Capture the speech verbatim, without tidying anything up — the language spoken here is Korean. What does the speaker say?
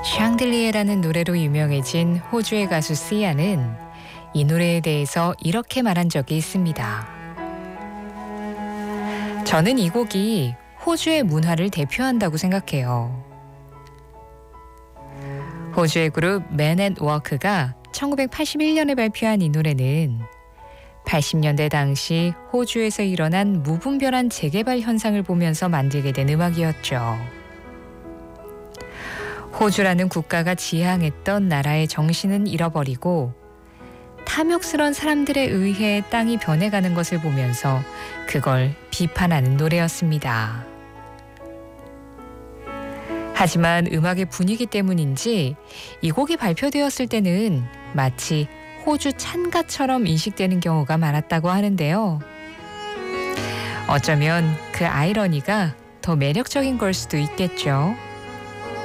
샹들리에라는 노래로 유명해진 호주의 가수 시아는 이 노래에 대해서 이렇게 말한 적이 있습니다. 저는 이 곡이 호주의 문화를 대표한다고 생각해요. 호주의 그룹 맨 앳 워크가 천구백팔십일 년에 발표한 이 노래는 팔십 년대 당시 호주에서 일어난 무분별한 재개발 현상을 보면서 만들게 된 음악이었죠. 호주라는 국가가 지향했던 나라의 정신은 잃어버리고 탐욕스런 사람들에 의해 땅이 변해가는 것을 보면서 그걸 비판하는 노래였습니다. 하지만 음악의 분위기 때문인지 이 곡이 발표되었을 때는 마치 호주 찬가처럼 인식되는 경우가 많았다고 하는데요. 어쩌면 그 아이러니가 더 매력적인 걸 수도 있겠죠.